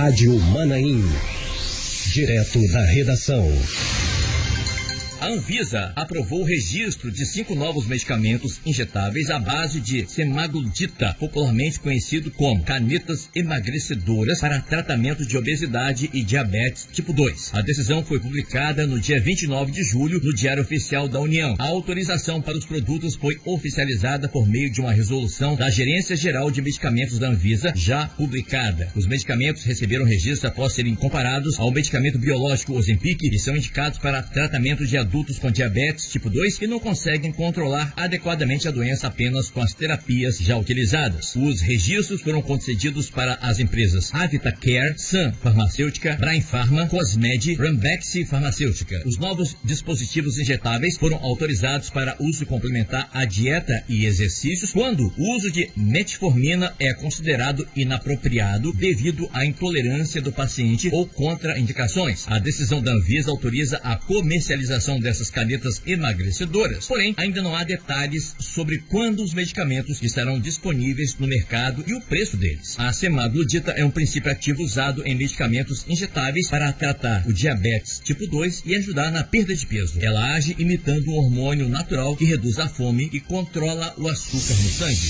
Rádio Manaim. Direto da redação. A Anvisa aprovou o registro de 5 novos medicamentos injetáveis à base de semaglutida, popularmente conhecido como canetas emagrecedoras para tratamento de obesidade e diabetes tipo 2. A decisão foi publicada no dia 29 de julho no Diário Oficial da União. A autorização para os produtos foi oficializada por meio de uma resolução da Gerência Geral de Medicamentos da Anvisa, já publicada. Os medicamentos receberam registro após serem comparados ao medicamento biológico Ozempic e são indicados para tratamento de adultos com diabetes tipo 2 que não conseguem controlar adequadamente a doença apenas com as terapias já utilizadas. Os registros foram concedidos para as empresas AvitaCare, Sun Farmacêutica, Brain Pharma, Cosmed, Ranbaxy Farmacêutica. Os novos dispositivos injetáveis foram autorizados para uso complementar à dieta e exercícios quando o uso de metformina é considerado inapropriado devido à intolerância do paciente ou contraindicações. A decisão da Anvisa autoriza a comercialização dessas canetas emagrecedoras. Porém, ainda não há detalhes sobre quando os medicamentos estarão disponíveis no mercado e o preço deles. A semaglutida é um princípio ativo usado em medicamentos injetáveis para tratar o diabetes tipo 2 e ajudar na perda de peso. Ela age imitando um hormônio natural que reduz a fome e controla o açúcar no sangue.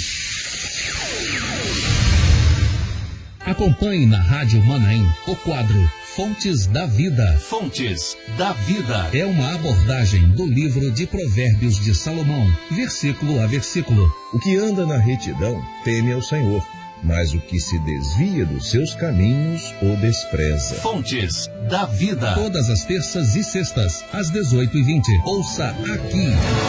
Acompanhe na Rádio Manaim o quadro Fontes da Vida. Fontes da Vida é uma abordagem do livro de Provérbios de Salomão, versículo a versículo. O que anda na retidão teme ao Senhor, mas o que se desvia dos seus caminhos o despreza. Fontes da Vida. Todas as terças e sextas, às 18h20. Ouça aqui.